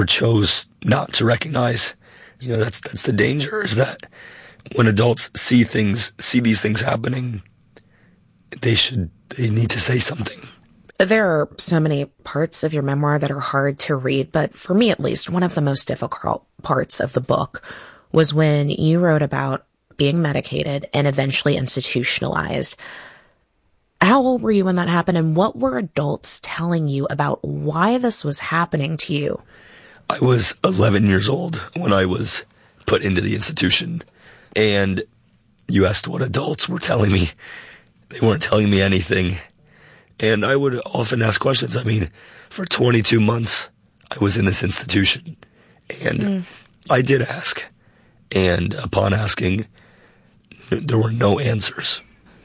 or chose not to recognize. That's the danger, is that when adults see these things happening, they need to say something. There are so many parts of your memoir that are hard to read, but for me at least, one of the most difficult parts of the book was when you wrote about being medicated and eventually institutionalized. How old were you when that happened, and what were adults telling you about why this was happening to you? I was 11 years old when I was put into the institution, and you asked what adults were telling me. They weren't telling me anything. And I would often ask questions. For 22 months, I was in this institution, and I did ask. And upon asking, there were no answers.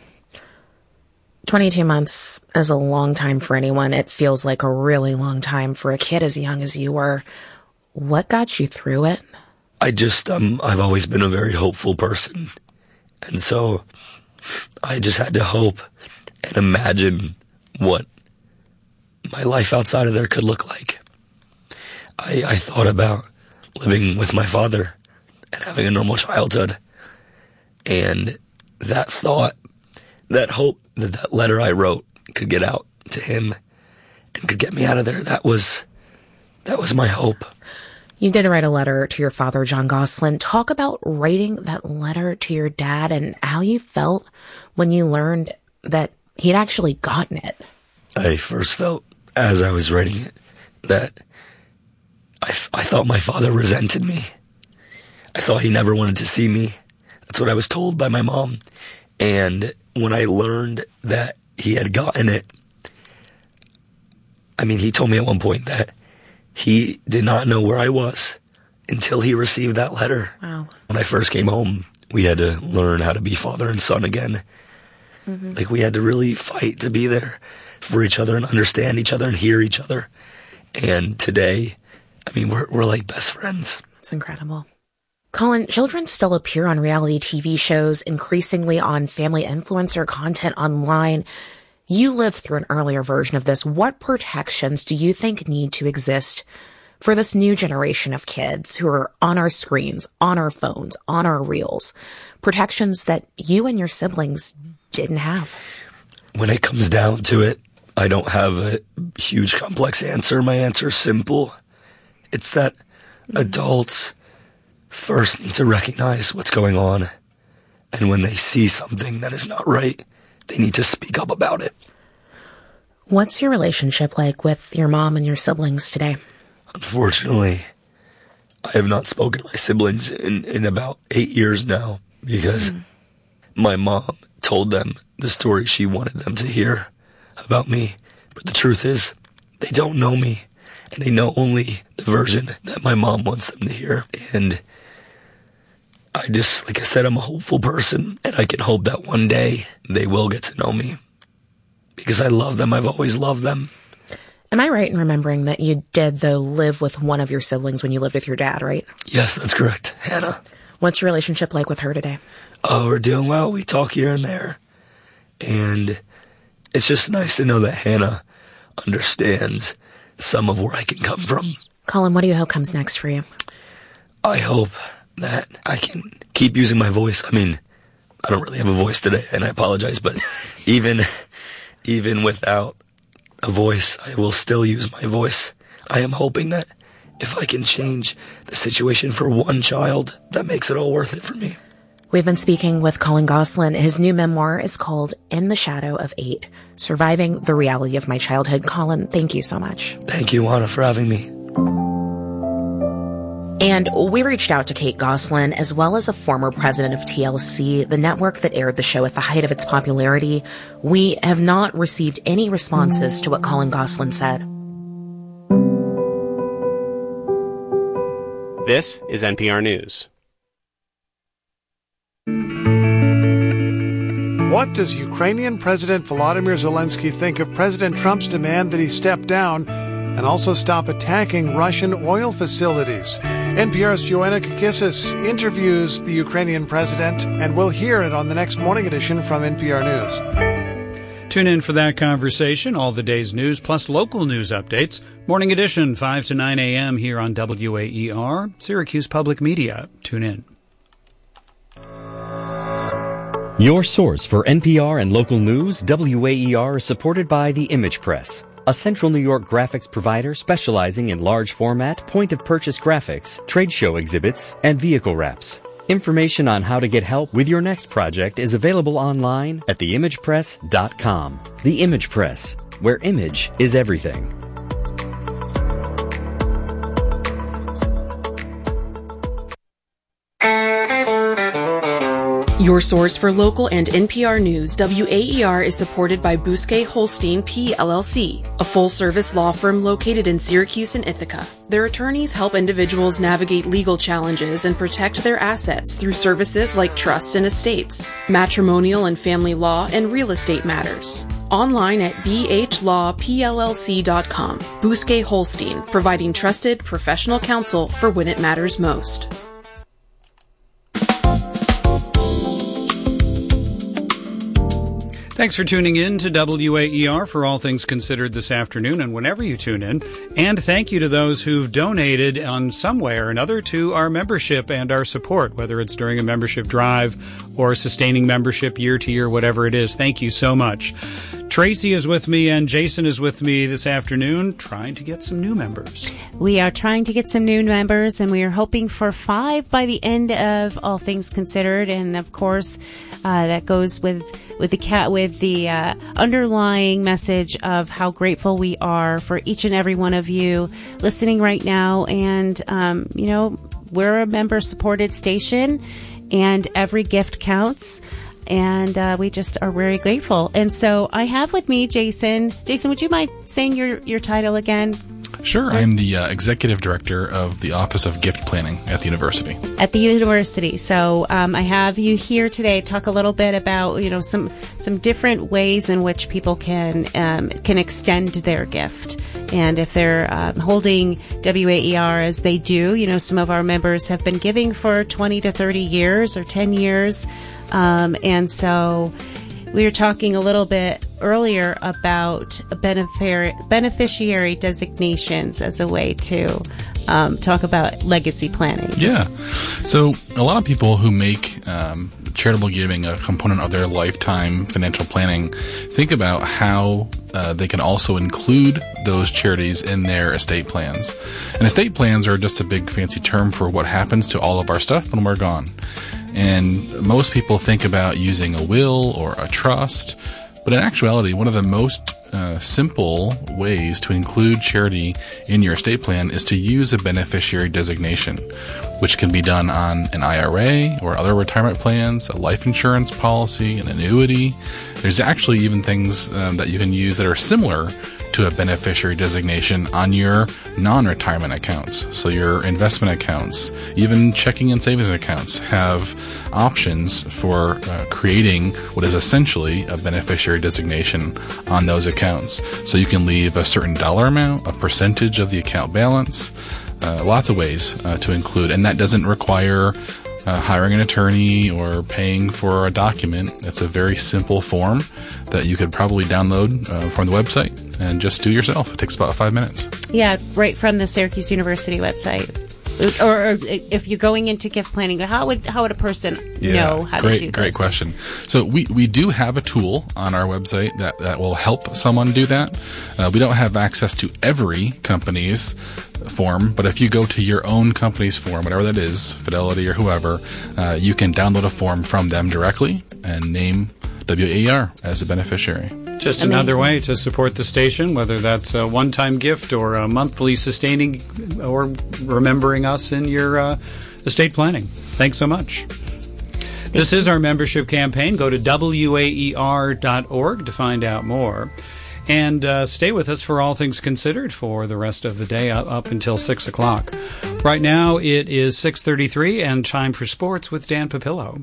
22 months is a long time for anyone. It feels like a really long time for a kid as young as you were. What got you through it? I've always been a very hopeful person. And so I just had to hope and imagine what my life outside of there could look like. I thought about living with my father and having a normal childhood. And that thought, that hope that letter I wrote could get out to him and could get me out of there, that was my hope. You did write a letter to your father, John Gosselin. Talk about writing that letter to your dad and how you felt when you learned that he'd actually gotten it. I first felt, as I was writing it, that I thought my father resented me. I thought he never wanted to see me. That's what I was told by my mom. And when I learned that he had gotten it, he told me at one point that he did not know where I was until he received that letter. Wow. When I first came home, we had to learn how to be father and son again. Mm-hmm. We had to really fight to be there for each other and understand each other and hear each other. And today, we're like best friends. It's incredible. Colin, children still appear on reality TV shows, increasingly on family influencer content online. You lived through an earlier version of this. What protections do you think need to exist for this new generation of kids who are on our screens, on our phones, on our reels? Protections that you and your siblings didn't have. When it comes down to it, I don't have a huge complex answer. My answer is simple. It's that adults first need to recognize what's going on. And when they see something that is not right, they need to speak up about it. What's your relationship like with your mom and your siblings today? Unfortunately, I have not spoken to my siblings in about 8 years now because my mom told them the story she wanted them to hear about me. But the truth is, they don't know me, and they know only the version that my mom wants them to hear. And I just, like I said, I'm a hopeful person, and I can hope that one day they will get to know me because I love them. I've always loved them. Am I right in remembering that you did, though, live with one of your siblings when you lived with your dad, right? Yes, that's correct. Hannah. What's your relationship like with her today? Oh, we're doing well. We talk here and there. And it's just nice to know that Hannah understands some of where I can come from. Colin, what do you hope comes next for you? I hope that I can keep using my voice. I don't really have a voice today, and I apologize, but even without a voice, I will still use my voice. I am hoping that if I can change the situation for one child, that makes it all worth it for me. We've been speaking with Colin Gosselin. His new memoir is called In the Shadow of 8, Surviving the Reality of My Childhood. Colin, thank you so much. Thank you, Anna, for having me. And we reached out to Kate Gosselin, as well as a former president of TLC, the network that aired the show at the height of its popularity. We have not received any responses to what Colin Gosselin said. This is NPR News. What does Ukrainian President Volodymyr Zelensky think of President Trump's demand that he step down and also stop attacking Russian oil facilities? NPR's Joanna Kakissis interviews the Ukrainian president, and we'll hear it on the next morning edition from NPR News. Tune in for that conversation, all the day's news, plus local news updates, Morning edition, 5 to 9 a.m. here on WAER, Syracuse Public Media. Tune in. Your source for NPR and local news, WAER, is supported by the Image Press, a Central New York graphics provider specializing in large format, point-of-purchase graphics, trade show exhibits, and vehicle wraps. Information on how to get help with your next project is available online at theimagepress.com. The Image Press, where image is everything. Your source for local and NPR news, WAER, is supported by Bousquet Holstein P. LLC, a full-service law firm located in Syracuse and Ithaca. Their attorneys help individuals navigate legal challenges and protect their assets through services like trusts and estates, matrimonial and family law, and real estate matters. Online at bhlawpllc.com. Bousquet Holstein, providing trusted professional counsel for when it matters most. Thanks for tuning in to WAER for All Things Considered this afternoon and whenever you tune in. And thank you to those who've donated on some way or another to our membership and our support, whether it's during a membership drive or sustaining membership year to year, whatever it is. Thank you so much. Tracy is with me and Jason is with me this afternoon trying to get some new members. We are trying to get some new members, and we are hoping for 5 by the end of All Things Considered. And of course, that goes with the underlying message of how grateful we are for each and every one of you listening right now. And we're a member-supported station, and every gift counts. And we just are very grateful. And so I have with me Jason. Jason, would you mind saying your title again? Sure. I'm the executive director of the Office of Gift Planning at the university. At the university. So I have you here today to talk a little bit about some different ways in which people can extend their gift. And if they're holding WAER as they do, some of our members have been giving for 20 to 30 years or 10 years. And so we were talking a little bit earlier about beneficiary designations as a way to talk about legacy planning. Yeah. So a lot of people who make charitable giving a component of their lifetime financial planning think about how they can also include those charities in their estate plans. And estate plans are just a big fancy term for what happens to all of our stuff when we're gone. And most people think about using a will or a trust, but in actuality, one of the most simple ways to include charity in your estate plan is to use a beneficiary designation, which can be done on an IRA or other retirement plans, a life insurance policy, an annuity. There's actually even things that you can use that are similar to a beneficiary designation on your non-retirement accounts. So your investment accounts, even checking and savings accounts, have options for creating what is essentially a beneficiary designation on those accounts. So you can leave a certain dollar amount, a percentage of the account balance, lots of ways to include. And that doesn't require hiring an attorney or paying for a document. It's a very simple form that you could probably download from the website and just do yourself. It takes about 5 minutes. Yeah, right from the Syracuse University website. Or if you're going into gift planning, how would a person know how to do this? Great question. So we do have a tool on our website that will help someone do that. We don't have access to every company's form, but if you go to your own company's form, whatever that is, Fidelity or whoever, you can download a form from them directly and name WAER as a beneficiary. Just another way to support the station, whether that's a one-time gift or a monthly sustaining or remembering us in your estate planning. Thanks so much. This is our membership campaign. Go to WAER.org to find out more. And stay with us for All Things Considered for the rest of the day up until 6 o'clock. Right now it is 6:33 and time for sports with Dan Papillo.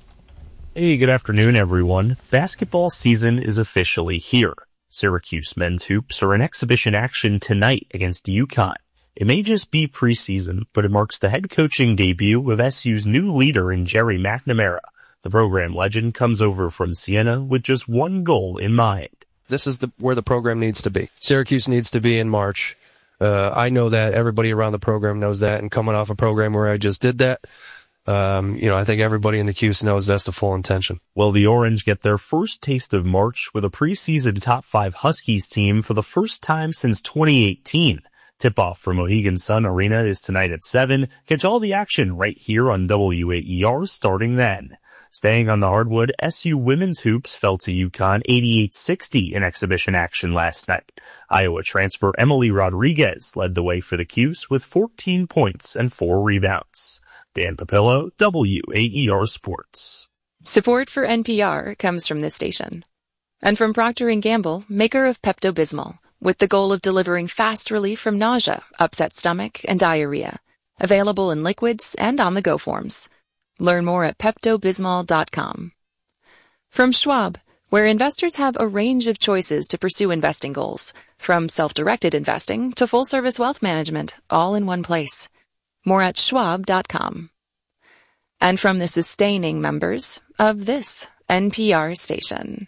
Hey, good afternoon, everyone. Basketball season is officially here. Syracuse men's hoops are in exhibition action tonight against UConn. It may just be preseason, but it marks the head coaching debut of SU's new leader in Jerry McNamara. The program legend comes over from Siena with just one goal in mind. This is where the program needs to be. Syracuse needs to be in March. I know that everybody around the program knows that, and coming off a program where I just did that, I think everybody in the Cuse knows that's the full intention. Well, the Orange get their first taste of March with a preseason top 5 Huskies team for the first time since 2018. Tip-off from Mohegan Sun Arena is tonight at 7. Catch all the action right here on WAER starting then. Staying on the hardwood, SU women's hoops fell to UConn 88-60 in exhibition action last night. Iowa transfer Emily Rodriguez led the way for the Cuse with 14 points and 4 rebounds. Dan Papillo, WAER Sports. Support for NPR comes from this station. And from Procter & Gamble, maker of Pepto-Bismol, with the goal of delivering fast relief from nausea, upset stomach, and diarrhea. Available in liquids and on-the-go forms. Learn more at PeptoBismol.com. From Schwab, where investors have a range of choices to pursue investing goals, from self-directed investing to full-service wealth management, all in one place. More at Schwab.com. And from the sustaining members of this NPR station.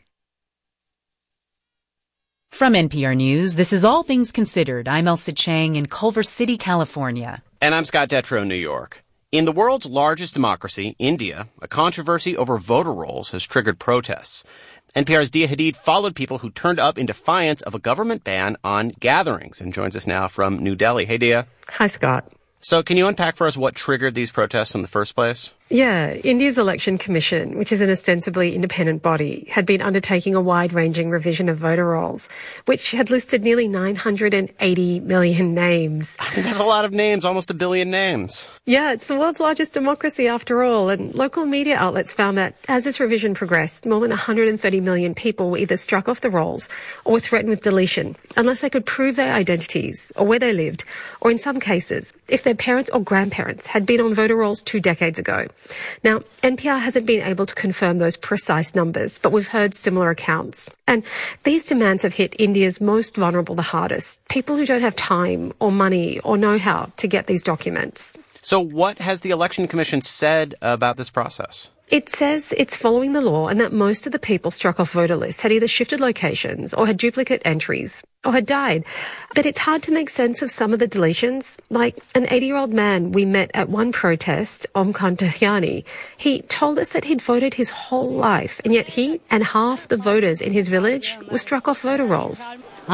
From NPR News, this is All Things Considered. I'm Elsa Chang in Culver City, California. And I'm Scott Detrow, New York. In the world's largest democracy, India, a controversy over voter rolls has triggered protests. NPR's Dia Hadid followed people who turned up in defiance of a government ban on gatherings and joins us now from New Delhi. Hey, Dia. Hi, Scott. So can you unpack for us what triggered these protests in the first place? Yeah, India's Election Commission, which is an ostensibly independent body, had been undertaking a wide-ranging revision of voter rolls, which had listed nearly 980 million names. That's a lot of names, almost 1 billion names. Yeah, it's the world's largest democracy after all, and local media outlets found that as this revision progressed, more than 130 million people were either struck off the rolls or were threatened with deletion, unless they could prove their identities or where they lived, or in some cases, if their parents or grandparents had been on voter rolls 2 decades ago. Now, NPR hasn't been able to confirm those precise numbers, but we've heard similar accounts. And these demands have hit India's most vulnerable the hardest, people who don't have time or money or know-how to get these documents. So what has the Election Commission said about this process? It says it's following the law and that most of the people struck off voter lists had either shifted locations or had duplicate entries or had died. But it's hard to make sense of some of the deletions. Like an 80-year-old man we met at one protest, Omkar Tahyani, he told us that he'd voted his whole life, and yet he and half the voters in his village were struck off voter rolls.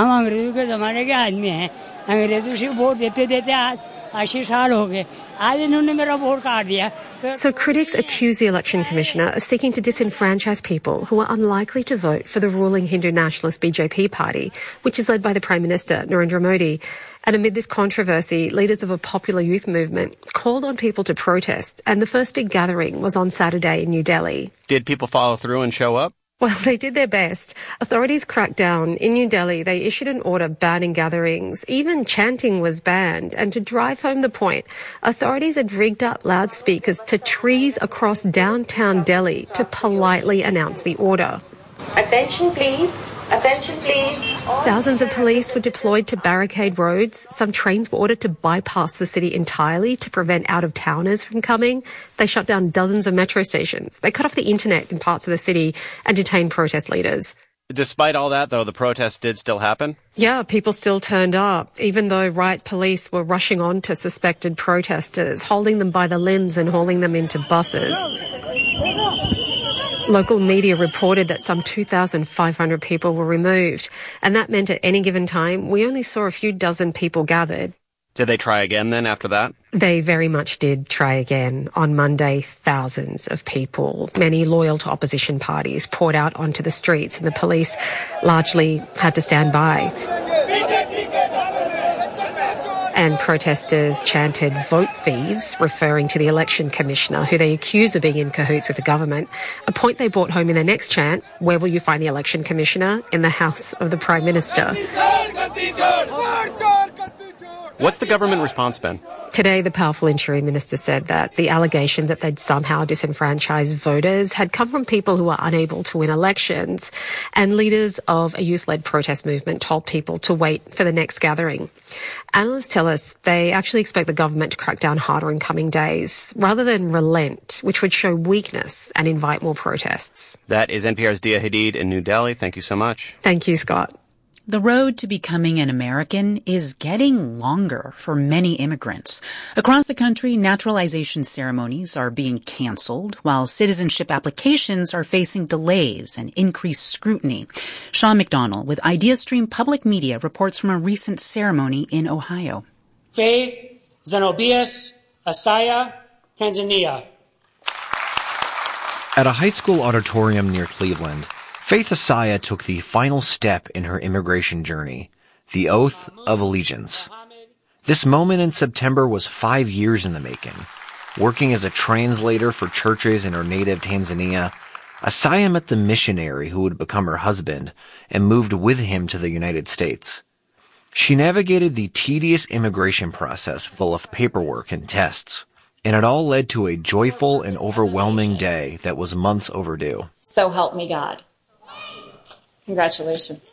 So critics accuse the election commissioner of seeking to disenfranchise people who are unlikely to vote for the ruling Hindu nationalist BJP party, which is led by the Prime Minister, Narendra Modi. And amid this controversy, leaders of a popular youth movement called on people to protest, and the first big gathering was on Saturday in New Delhi. Did people follow through and show up? Well, they did their best. Authorities cracked down. In New Delhi, they issued an order banning gatherings. Even chanting was banned. And to drive home the point, authorities had rigged up loudspeakers to trees across downtown Delhi to politely announce the order. Attention, please. Attention, please. Thousands of police were deployed to barricade roads. Some trains were ordered to bypass the city entirely to prevent out-of-towners from coming. They shut down dozens of metro stations. They cut off the internet in parts of the city and detained protest leaders. Despite all that, though, the protests did still happen? Yeah, people still turned up, even though riot police were rushing on to suspected protesters, holding them by the limbs and hauling them into buses. Local media reported that some 2,500 people were removed, and that meant at any given time, we only saw a few dozen people gathered. Did they try again then after that? They very much did try again. On Monday, thousands of people, many loyal to opposition parties, poured out onto the streets, and the police largely had to stand by. And protesters chanted "vote thieves," referring to the election commissioner, who they accuse of being in cahoots with the government, a point they brought home in their next chant: "Where will you find the election commissioner? In the house of the Prime Minister." What's the government response been? Today, the powerful Interior Minister said that the allegations that they'd somehow disenfranchised voters had come from people who were unable to win elections, and leaders of a youth-led protest movement told people to wait for the next gathering. Analysts tell us they actually expect the government to crack down harder in coming days, rather than relent, which would show weakness and invite more protests. That is NPR's Dia Hadid in New Delhi. Thank you so much. Thank you, Scott. The road to becoming an American is getting longer for many immigrants. Across the country, naturalization ceremonies are being canceled, while citizenship applications are facing delays and increased scrutiny. Sean McDonald with IdeaStream Public Media reports from a recent ceremony in Ohio. Faith Zenobius Asaya, Tanzania. At a high school auditorium near Cleveland, Faith Asaya took the final step in her immigration journey, the oath of allegiance. This moment in September was 5 years in the making. Working as a translator for churches in her native Tanzania, Asaya met the missionary who would become her husband and moved with him to the United States. She navigated the tedious immigration process full of paperwork and tests, and it all led to a joyful and overwhelming day that was months overdue. So help me God. Congratulations.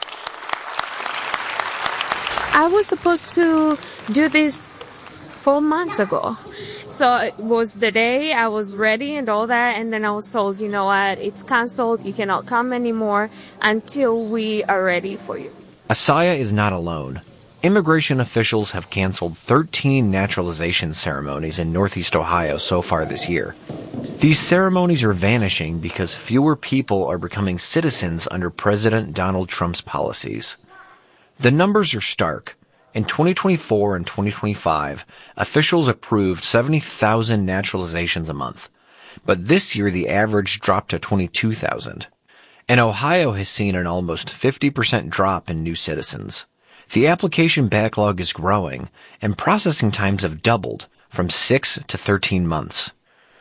I was supposed to do this 4 months ago. So it was the day I was ready and all that, and then I was told, you know what, it's canceled, you cannot come anymore until we are ready for you. Asaya is not alone. Immigration officials have canceled 13 naturalization ceremonies in Northeast Ohio so far this year. These ceremonies are vanishing because fewer people are becoming citizens under President Donald Trump's policies. The numbers are stark. In 2024 and 2025, officials approved 70,000 naturalizations a month, but this year the average dropped to 22,000. And Ohio has seen an almost 50% drop in new citizens. The application backlog is growing, and processing times have doubled from 6 to 13 months.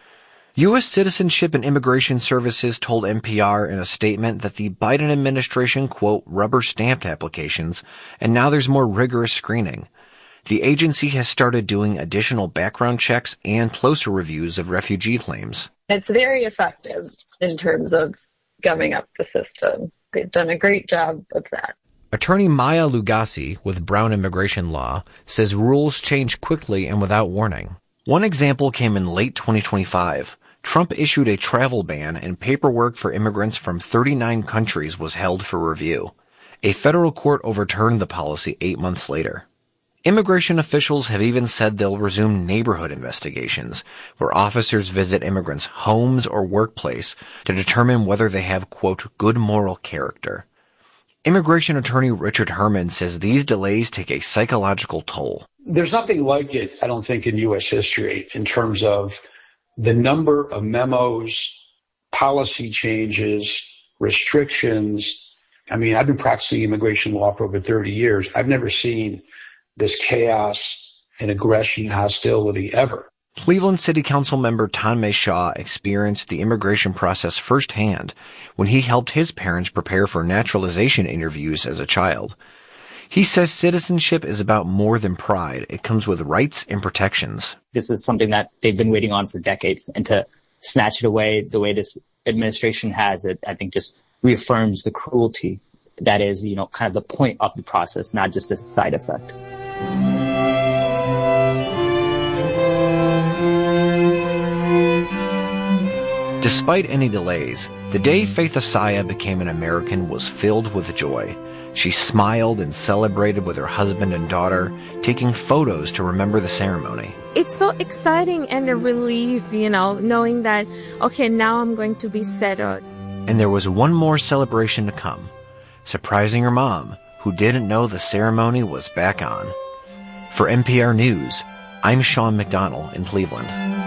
U.S. Citizenship and Immigration Services told NPR in a statement that the Biden administration, quote, rubber-stamped applications, and now there's more rigorous screening. The agency has started doing additional background checks and closer reviews of refugee claims. It's very effective in terms of gumming up the system. They've done a great job of that. Attorney Maya Lugasi with Brown Immigration Law says rules change quickly and without warning. One example came in late 2025. Trump issued a travel ban and paperwork for immigrants from 39 countries was held for review. A federal court overturned the policy 8 months later. Immigration officials have even said they'll resume neighborhood investigations, where officers visit immigrants' homes or workplace to determine whether they have, quote, good moral character. Immigration attorney Richard Herman says these delays take a psychological toll. There's nothing like it, I don't think, in U.S. history in terms of the number of memos, policy changes, restrictions. I mean, I've been practicing immigration law for over 30 years. I've never seen this chaos and aggression and hostility ever. Cleveland City Council member Tanmay Shah experienced the immigration process firsthand when he helped his parents prepare for naturalization interviews as a child. He says citizenship is about more than pride. It comes with rights and protections. This is something that they've been waiting on for decades, and to snatch it away the way this administration has it, I think just reaffirms the cruelty that is, kind of the point of the process, not just a side effect. Despite any delays, the day Faith Asaya became an American was filled with joy. She smiled and celebrated with her husband and daughter, taking photos to remember the ceremony. It's so exciting and a relief, knowing that, okay, now I'm going to be settled. And there was one more celebration to come, surprising her mom, who didn't know the ceremony was back on. For NPR News, I'm Sean McDonald in Cleveland.